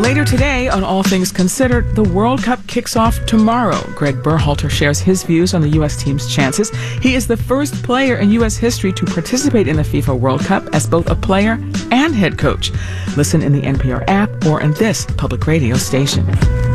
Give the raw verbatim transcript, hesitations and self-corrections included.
Later today on All Things Considered, the World Cup kicks off tomorrow. Greg Berhalter shares his views on the U S team's chances. He is the first player in U S history to participate in the FIFA World Cup as both a player and head coach. Listen in the N P R app or in this public radio station.